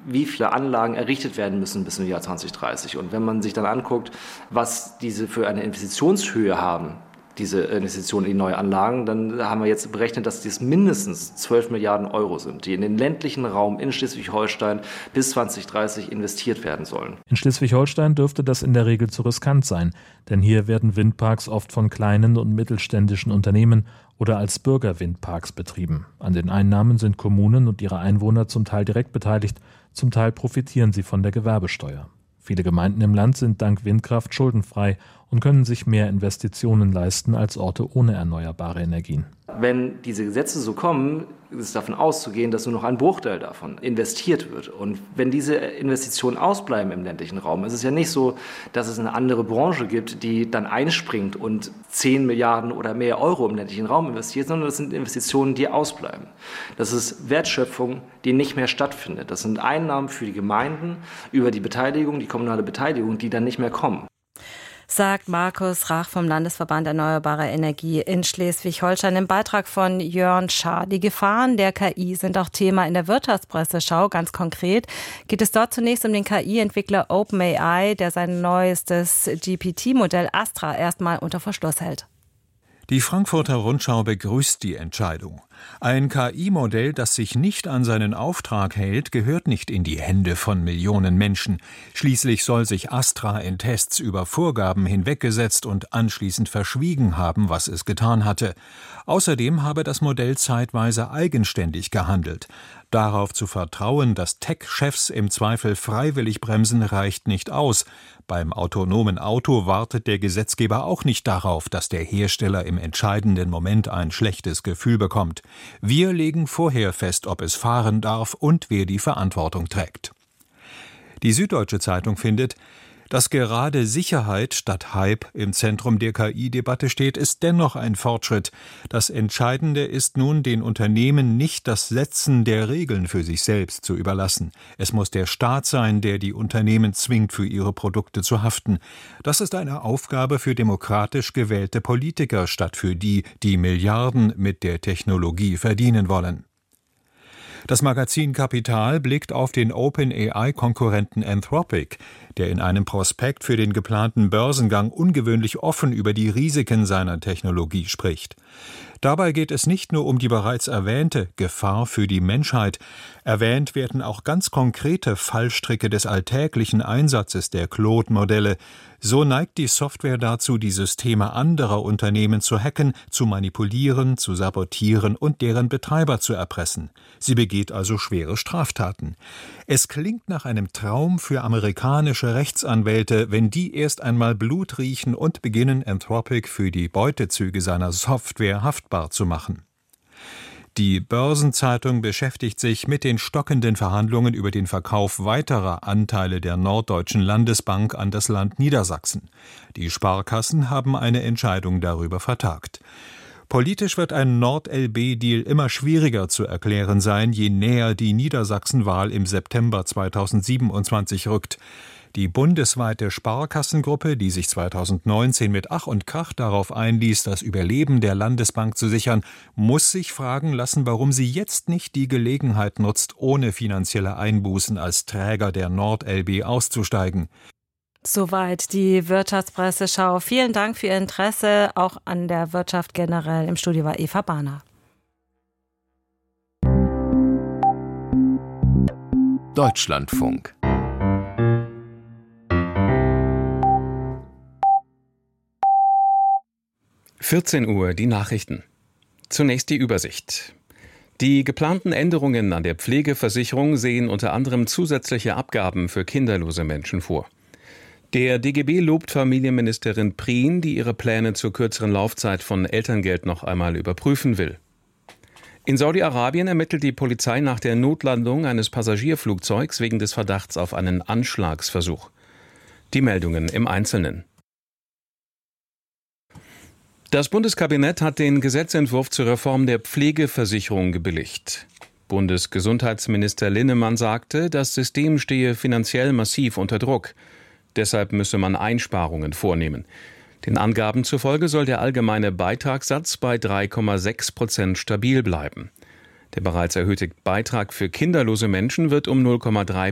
wie viele Anlagen errichtet werden müssen bis zum Jahr 2030. Und wenn man sich dann anguckt, was diese für eine Investitionshöhe haben, diese Investitionen in die neuen Anlagen, dann haben wir jetzt berechnet, dass dies mindestens 12 Milliarden Euro sind, die in den ländlichen Raum in Schleswig-Holstein bis 2030 investiert werden sollen. In Schleswig-Holstein dürfte das in der Regel zu riskant sein, denn hier werden Windparks oft von kleinen und mittelständischen Unternehmen oder als Bürgerwindparks betrieben. An den Einnahmen sind Kommunen und ihre Einwohner zum Teil direkt beteiligt, zum Teil profitieren sie von der Gewerbesteuer. Viele Gemeinden im Land sind dank Windkraft schuldenfrei und können sich mehr Investitionen leisten als Orte ohne erneuerbare Energien. Wenn diese Gesetze so kommen, ist davon auszugehen, dass nur noch ein Bruchteil davon investiert wird. Und wenn diese Investitionen ausbleiben im ländlichen Raum, ist es ja nicht so, dass es eine andere Branche gibt, die dann einspringt und 10 Milliarden oder mehr Euro im ländlichen Raum investiert, sondern das sind Investitionen, die ausbleiben. Das ist Wertschöpfung, die nicht mehr stattfindet. Das sind Einnahmen für die Gemeinden über die Beteiligung, die kommunale Beteiligung, die dann nicht mehr kommen. Sagt Markus Rach vom Landesverband Erneuerbare Energie in Schleswig-Holstein im Beitrag von Jörn Schaar. Die Gefahren der KI sind auch Thema in der Wirtschaftspresseschau. Ganz konkret geht es dort zunächst um den KI-Entwickler OpenAI, der sein neuestes GPT-Modell Astra erstmal unter Verschluss hält. Die Frankfurter Rundschau begrüßt die Entscheidung. Ein KI-Modell, das sich nicht an seinen Auftrag hält, gehört nicht in die Hände von Millionen Menschen. Schließlich soll sich Astra in Tests über Vorgaben hinweggesetzt und anschließend verschwiegen haben, was es getan hatte. Außerdem habe das Modell zeitweise eigenständig gehandelt. Darauf zu vertrauen, dass Tech-Chefs im Zweifel freiwillig bremsen, reicht nicht aus. Beim autonomen Auto wartet der Gesetzgeber auch nicht darauf, dass der Hersteller im entscheidenden Moment ein schlechtes Gefühl bekommt. Wir legen vorher fest, ob es fahren darf und wer die Verantwortung trägt. Die Süddeutsche Zeitung findet, dass gerade Sicherheit statt Hype im Zentrum der KI-Debatte steht, ist dennoch ein Fortschritt. Das Entscheidende ist nun, den Unternehmen nicht das Setzen der Regeln für sich selbst zu überlassen. Es muss der Staat sein, der die Unternehmen zwingt, für ihre Produkte zu haften. Das ist eine Aufgabe für demokratisch gewählte Politiker, statt für die, die Milliarden mit der Technologie verdienen wollen. Das Magazin Kapital blickt auf den OpenAI-Konkurrenten Anthropic, der in einem Prospekt für den geplanten Börsengang ungewöhnlich offen über die Risiken seiner Technologie spricht. Dabei geht es nicht nur um die bereits erwähnte Gefahr für die Menschheit. Erwähnt werden auch ganz konkrete Fallstricke des alltäglichen Einsatzes der Claude-Modelle. So neigt die Software dazu, die Systeme anderer Unternehmen zu hacken, zu manipulieren, zu sabotieren und deren Betreiber zu erpressen. Sie begeht also schwere Straftaten. Es klingt nach einem Traum für amerikanische Rechtsanwälte, wenn die erst einmal Blut riechen und beginnen, Anthropic für die Beutezüge seiner Software haftbar zu machen. Die Börsenzeitung beschäftigt sich mit den stockenden Verhandlungen über den Verkauf weiterer Anteile der Norddeutschen Landesbank an das Land Niedersachsen. Die Sparkassen haben eine Entscheidung darüber vertagt. Politisch wird ein Nord-LB-Deal immer schwieriger zu erklären sein, je näher die Niedersachsenwahl im September 2027 rückt. Die bundesweite Sparkassengruppe, die sich 2019 mit Ach und Krach darauf einließ, das Überleben der Landesbank zu sichern, muss sich fragen lassen, warum sie jetzt nicht die Gelegenheit nutzt, ohne finanzielle Einbußen als Träger der Nord-LB auszusteigen. Soweit die Wirtschaftspresseschau. Vielen Dank für Ihr Interesse, auch an der Wirtschaft generell. Im Studio war Eva Bahner. Deutschlandfunk. (14 Uhr) die Nachrichten. Zunächst die Übersicht. Die geplanten Änderungen an der Pflegeversicherung sehen unter anderem zusätzliche Abgaben für kinderlose Menschen vor. Der DGB lobt Familienministerin Prien, die ihre Pläne zur kürzeren Laufzeit von Elterngeld noch einmal überprüfen will. In Saudi-Arabien ermittelt die Polizei nach der Notlandung eines Passagierflugzeugs wegen des Verdachts auf einen Anschlagsversuch. Die Meldungen im Einzelnen. Das Bundeskabinett hat den Gesetzentwurf zur Reform der Pflegeversicherung gebilligt. Bundesgesundheitsminister Linnemann sagte, das System stehe finanziell massiv unter Druck. Deshalb müsse man Einsparungen vornehmen. Den Angaben zufolge soll der allgemeine Beitragssatz bei 3,6% stabil bleiben. Der bereits erhöhte Beitrag für kinderlose Menschen wird um 0,3